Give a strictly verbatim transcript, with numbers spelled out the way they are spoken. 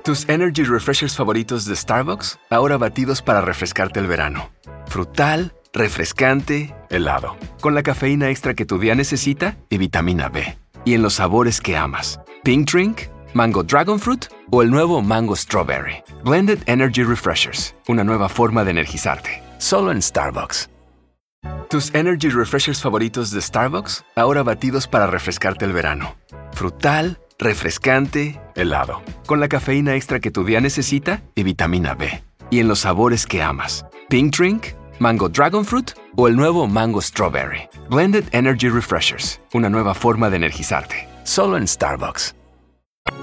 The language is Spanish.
Tus Energy Refreshers favoritos de Starbucks, ahora batidos para refrescarte el verano. Frutal, refrescante, helado. Con la cafeína extra que tu día necesita y vitamina B. Y en los sabores que amas. Pink Drink, Mango Dragon Fruit o el nuevo Mango Strawberry. Blended Energy Refreshers. Una nueva forma de energizarte. Solo en Starbucks. Tus Energy Refreshers favoritos de Starbucks, ahora batidos para refrescarte el verano. Frutal, refrescante, helado. Con la cafeína extra que tu día necesita y vitamina B. Y en los sabores que amas. Pink Drink, Mango Dragon Fruit o el nuevo Mango Strawberry. Blended Energy Refreshers. Una nueva forma de energizarte. Solo en Starbucks.